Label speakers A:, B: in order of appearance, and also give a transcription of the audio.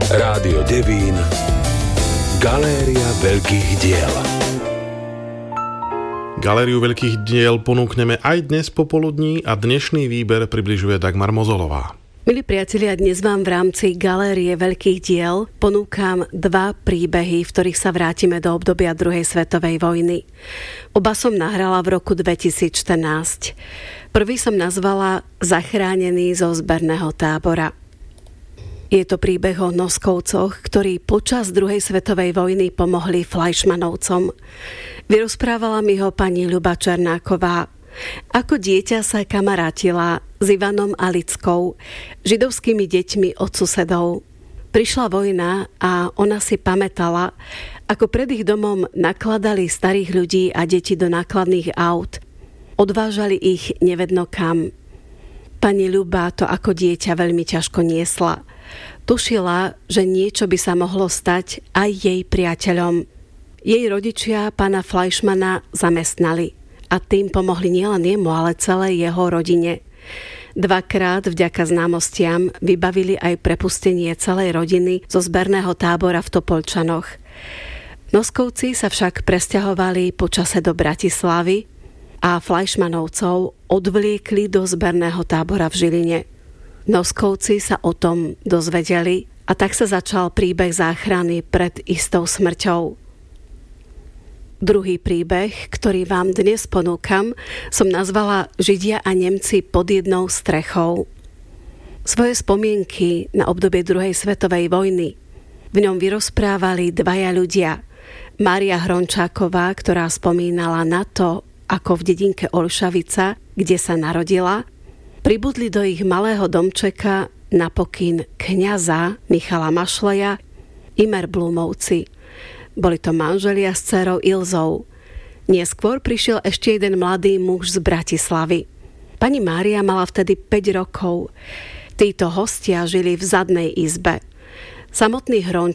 A: Rádio Devín. Galéria veľkých diel.
B: Galériu veľkých diel ponúkneme aj dnes popoludní a dnešný výber približuje Dagmar Mozolová.
C: Milí priatelia, dnes vám v rámci Galérie veľkých diel ponúkam dva príbehy, v ktorých sa vrátime do obdobia druhej svetovej vojny. Oba som nahrala v roku 2014. Prvý som nazvala Zachránený zo zberného tábora. Je to príbeh o Noskovcoch, ktorí počas druhej svetovej vojny pomohli Fleischmannovcom. Vyrozprávala mi ho pani Ľuba Černáková. Ako dieťa sa kamarátila s Ivanom Alickou, židovskými deťmi od susedov. Prišla vojna a ona si pamätala, ako pred ich domom nakladali starých ľudí a deti do nákladných aut. Odvážali ich nevedno kam. Pani Ľuba to ako dieťa veľmi ťažko niesla. Tušila, že niečo by sa mohlo stať aj jej priateľom. Jej rodičia pána Fleischmana zamestnali a tým pomohli nielen jemu, ale celej jeho rodine. Dvakrát vďaka známostiam vybavili aj prepustenie celej rodiny zo zberného tábora v Topolčanoch. Noskovci sa však presťahovali počase do Bratislavy a Fleischmannovcov odvliekli do zberného tábora v Žiline. Noskovci sa o tom dozvedeli a tak sa začal príbeh záchrany pred istou smrťou. Druhý príbeh, ktorý vám dnes ponúkam, som nazvala Židia a Nemci pod jednou strechou. Svoje spomienky na obdobie druhej svetovej vojny v ňom vyrozprávali dvaja ľudia. Mária Hrončáková, ktorá spomínala na to, ako v dedinke Olšavica, kde sa narodila, pribudli do ich malého domčeka na pokyn kňaza Michala Mašleja Imer Blúmovci. Boli to manželia s dcérou Ilzou. Neskôr prišiel ešte jeden mladý muž z Bratislavy. Pani Mária mala vtedy 5 rokov. Títo hostia žili v zadnej izbe. Samotný